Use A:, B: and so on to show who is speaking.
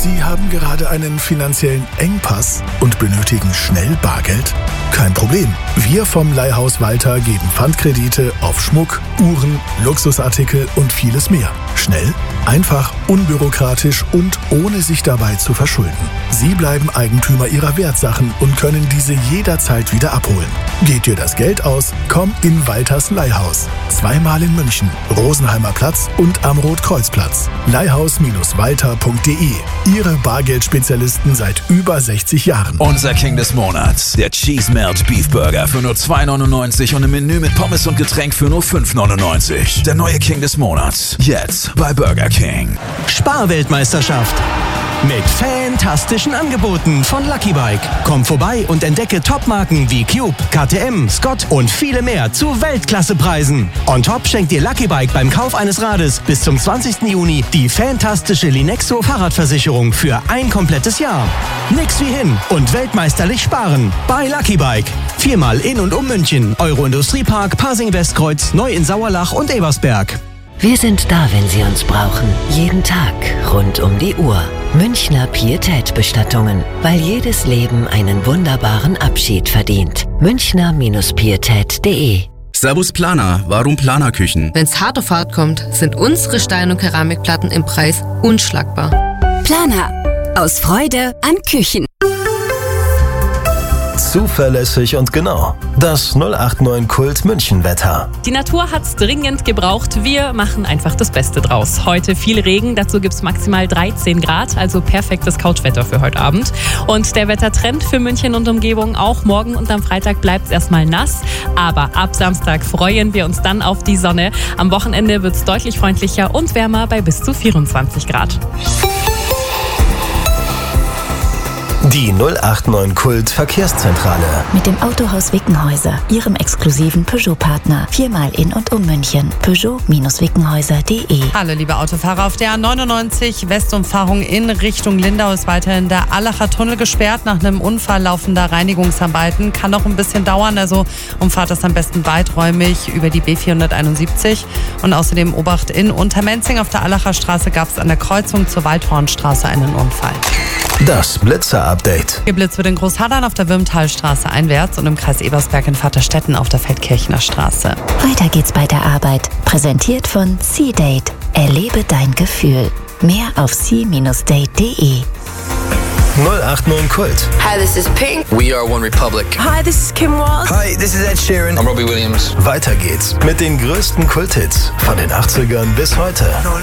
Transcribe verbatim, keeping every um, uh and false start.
A: Sie haben gerade einen finanziellen Engpass und benötigen schnell Bargeld? Kein Problem. Wir vom Leihhaus Walter geben Pfandkredite auf Schmuck, Uhren, Luxusartikel und vieles mehr. Schnell, einfach, unbürokratisch und ohne sich dabei zu verschulden. Sie bleiben Eigentümer Ihrer Wertsachen und können diese jederzeit wieder abholen. Geht dir das Geld aus? Komm in Walters Leihhaus. Zweimal in München, Rosenheimer Platz und am Rotkreuzplatz. leihhaus Walter punkt de. Ihre Bargeldspezialisten seit über sechzig Jahren.
B: Unser King des Monats, der Cheese Melt Beef Burger für nur zwei neunundneunzig und im Menü mit Pommes und Getränk für nur fünf neunundneunzig. Der neue King des Monats, jetzt bei Burger King.
C: Sparweltmeisterschaft mit fantastischen Angeboten von Lucky Bike. Komm vorbei und entdecke Topmarken wie Cube, K T M, Scott und viele mehr zu Weltklassepreisen. On top schenkt dir Lucky Bike beim Kauf eines Rades bis zum zwanzigsten Juni die fantastische Linexo Fahrradversicherung für ein komplettes Jahr. Nix wie hin und weltmeisterlich sparen bei Lucky Bike. Viermal in und um München, Euro-Industriepark, Pasing-Westkreuz, Neu in Sauerlach und Ebersberg.
D: Wir sind da, wenn Sie uns brauchen. Jeden Tag, rund um die Uhr. Münchner Pietät-Bestattungen. Weil jedes Leben einen wunderbaren Abschied verdient. Münchner Pietät punkt de.
E: Servus Planer, warum Planerküchen?
F: Wenn's hart auf hart kommt, sind unsere Stein- und Keramikplatten im Preis unschlagbar.
G: Planer. Aus Freude an Küchen.
H: Zuverlässig und genau. Das null acht neun Kult München Wetter.
I: Die Natur hat's dringend gebraucht. Wir machen einfach das Beste draus. Heute viel Regen, dazu gibt's maximal dreizehn Grad, also perfektes Couchwetter für heute Abend. Und der Wettertrend für München und Umgebung auch morgen und am Freitag bleibt's erstmal nass. Aber ab Samstag freuen wir uns dann auf die Sonne. Am Wochenende wird's deutlich freundlicher und wärmer bei bis zu vierundzwanzig Grad.
H: Die null acht neun Kult Verkehrszentrale.
J: Mit dem Autohaus Wickenhäuser, Ihrem exklusiven Peugeot-Partner. Viermal in und um München. Peugeot Wickenhäuser punkt de.
K: Hallo liebe Autofahrer, auf der A neunundneunzig Westumfahrung in Richtung Lindau ist weiterhin der Allacher Tunnel gesperrt. Nach einem Unfall laufender Reinigungsarbeiten. Kann noch ein bisschen dauern, also umfahrt das am besten weiträumig über die B vierhunderteinundsiebzig. Und außerdem Obacht in Untermenzing auf der Allacher Straße gab es an der Kreuzung zur Waldhornstraße einen Unfall.
H: Das Blitzer-Update.
K: Geblitzt wird in Großhadern auf der Würmtalstraße einwärts und im Kreis Ebersberg in Vaterstetten auf der Feldkirchner Straße.
J: Weiter geht's bei der Arbeit. Präsentiert von C-Date. Erlebe dein Gefühl. Mehr auf c Bindestrich date punkt de.
H: null acht neun Kult.
L: Hi, this is Pink.
M: We are One Republic.
N: Hi, this is Kim Walsh.
M: Hi, this is Ed Sheeran.
L: I'm Robbie Williams.
H: Weiter geht's mit den größten Kulthits von den achtzigern bis heute.